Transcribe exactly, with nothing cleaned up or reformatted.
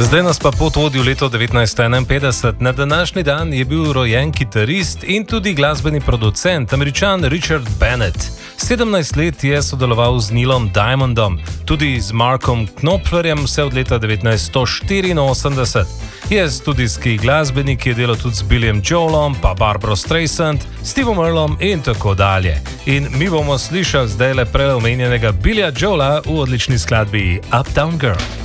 Zdaj nas pa pot vodi v leto devetnajststo enainpetdeset. Na današnji dan je bil rojen kitarist in tudi glasbeni producent, Američan Richard Bennett. sedemnajst let je sodeloval z Neilom Diamondom, tudi z Markom Knopflerjem vse od leta devetnajststo štiriinosemdeset. Je studijski glasbenik, ki je delal tudi z Billyjem Joelom, pa Barbro Streisand, Stevom Earlom in tako dalje. In mi bomo slišali zdaj le prej omenjenega Billyja Joela v odlični skladbi Uptown Girl.